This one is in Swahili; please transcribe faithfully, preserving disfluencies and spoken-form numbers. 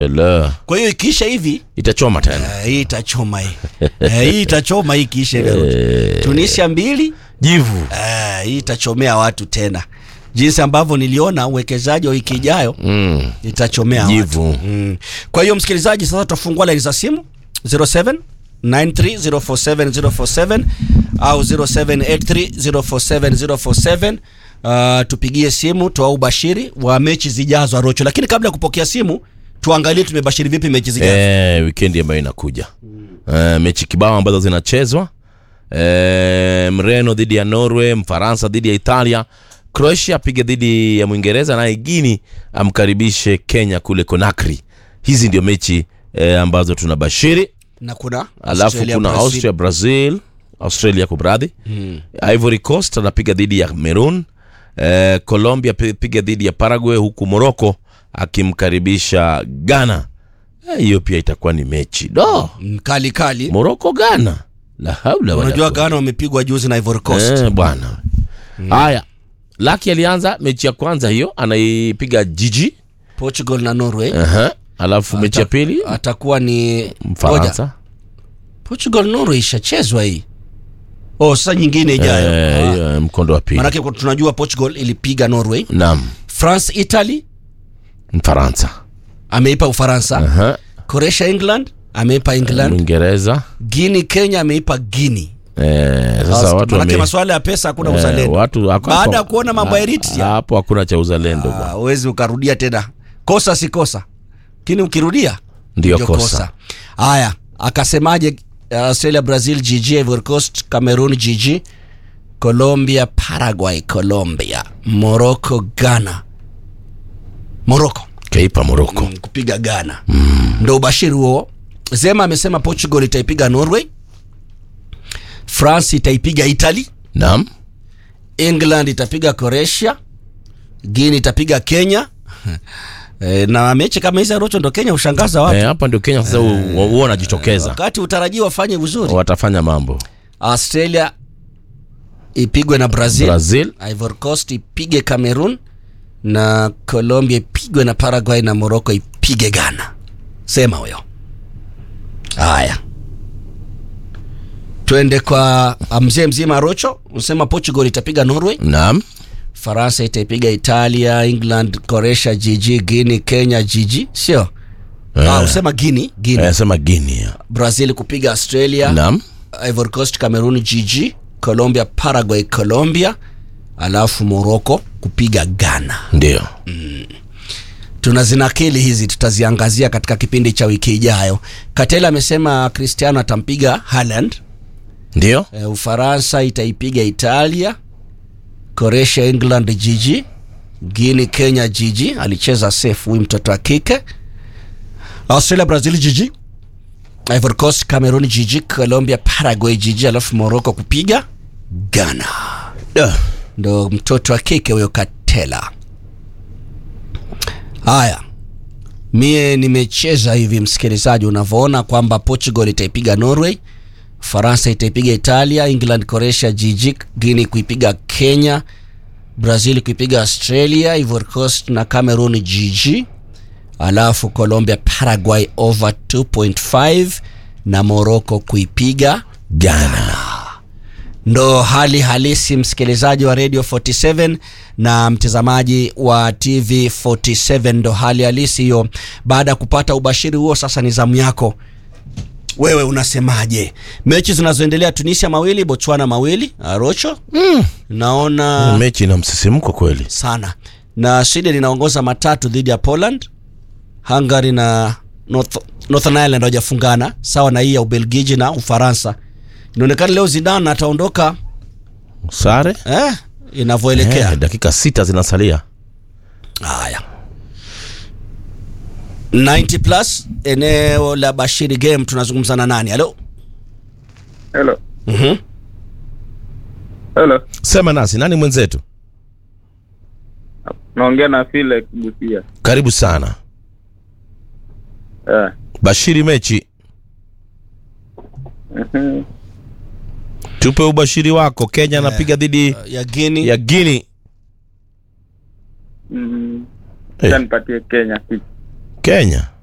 Hello. Kwa hiyo ikiisha hivi itachoma tena. Uh, hii itachoma hii. uh, hii itachoma hii ikiisha leo. Tunisia mbili jivu. Uh, hii itachomea watu tena. Jinsi ambavyo niliona uwekezaji wa wiki ijayo mm. itachomea jivu. Watu. Mm. Kwa hiyo msikilizaji, sasa tutafungua line za simu zero seven nine three zero four seven zero four seven au zero seven eight three zero four seven zero four seven. Uh, tupigie simu toa ubashiri wa mechi zijazo Arocho. Lakini kabla ya kupokea simu tuangalie tumebashiri vipi mechi zijazo. Eh, weekend ambayo inakuja. Mm. Eh, mechi kibao ambazo zinachezwa. Eh, Mreno dhidi ya Norway, Mfaransa dhidi ya Italia, Croatia piga dhidi ya Mwingereza na Guinea amkaribishe Kenya kule Conakry. Hizi ndio mechi eh, ambazo tunabashiri. Na kuna alafu kuna Brazil. Austria Brazil, Australia kubradhi. Mm. Ivory Coast anapiga dhidi ya Cameroon. Eh, Colombia piga dhidi ya Paraguay, huku Morocco akimkaribisha Ghana. Hiyo eh, pia itakuwa ni mechi. Do, kali kali. Morocco Ghana. La haula wala. Unajua Ghana wamepigwa juzi na Ivory Coast. Eh, bwana. Haya. Mm. Lucky alianza mechi ya kwanza hiyo, anaipiga Gigi Portugal na Norway. Aha. Uh-huh. Alafu mechi ya pili atakuwa ni Mfaransa. Portugal Norway ishachezwa hii. Oh, sasa nyingine ijayo. Eh, ah. mkondo wa pili. Maana tunajua Portugal ilipiga Norway. Naam. France Italy, Mfaransa ameipa Ufaransa. Aha. Croatia England, ameipa England. Uingereza. Guinea Kenya, ameipa Guinea. Eh, sasa watu wame masuala ya pesa hakuna eh, uzalendo. Watu baada ya kuona mambo ya Eritrea hapo hakuna cha uzalendo bwana. Uwezi ukarudia tena. Kosa si kosa. Lakini ukirudia ndio kosa. Haya, akasemaje? Australia Brazil G G, Ivory Coast Cameroon G G, Colombia Paraguay Colombia, Morocco Ghana. Morocco kaipa Morocco mm, kupiga Ghana. Mm. Ndio ubashiri huo. Zema amesema Portugal itaipiga Norway. France itaipiga Italy. Naam. England itapiga Croatia. Guinea itapiga Kenya. E, na mechi kama hizi Arocho ndo Kenya ushangaza watu. Eh, hapa ndio Kenya sasa wao wanajitokeza. Wakati utarajiwa wafanye vizuri. Watafanya mambo. Australia ipigwe na Brazil. Brazil. Ivory Coast ipige Cameroon na Colombia ipigwe na Paraguay na Morocco ipige Ghana. Sema huyo. Haya. Twende kwa mzee mzima Arocho. Unasema Portugal itapiga Norway. Naam. Faransa itaipiga Italia, England, Croatia G G, Guinea, Kenya G G, sio? Eh. Ah, usema Guinea, Guinea. Eh, sema Guinea. Brazil kupiga Australia. Naam. Ivory Coast Cameroon G G, Colombia Paraguay Colombia, alafu Morocco kupiga Ghana. Ndio. Mm. Tunazinakili hizi, tutaziangazia katika kipindi cha wiki ijayo. Katela amesema Cristiano atampiga Haaland. Ndio. E, Ufaransa itaipiga Italia. Croatia England G G, Guinea Kenya G G, alicheza safe huyu mtoto wa kike. Australia Brazil G G, Ivory Coast Cameroon G G, Colombia Paraguay G G, alafu Morocco kupiga Ghana. Yeah. Ndo mtoto wa kike huyo Katela. Haya, mie nimecheza hivi msikilizaji, unavyoona kwamba Portugal itaipiga Norway, Faransa itaipiga Italia, England Croatia G G, Guinea kuipiga Kenya, Brazil kuipiga Australia, Ivory Coast na Cameroon G G, alafu Colombia Paraguay over two point five na Morocco kuipiga Ghana. Ndo hali halisi msikilizaji wa Radio forty-seven na mtazamaji wa T V forty-seven, ndo hali halisi hiyo. Baada ya kupata ubashiri huo, sasa ni zamu yako. Wewe unasemaje? Mechi zinazoendelea: Tunisia mawili, Botswana mawili. Arocho? Mm. Naona mechi ina msisimko kweli sana. Na Sweden inaongoza matatu dhidi ya Poland. Hungary na North, Northern Ireland hawajafungana, sawa na hii ya Ubelgiji na Ufaransa. Inaonekana leo Zidane ataondoka sare eh inavyoelekea. Eh, dakika sita zinasalia. Haya. ninety plus eneo la Bashiri Game, tunazungumza na nani? Hello. Hello. Mhm. Mm Hello. Sema nasi, nani mwenzetu? Naongea na Felix Busia. Karibu sana. Eh. Bashiri mechi. Mhm. Tupe ubashiri wako. Kenya anapiga dhidi uh, ya Guinea. Ya Guinea. Mhm. Hey. Nipatie Kenya. Kenya.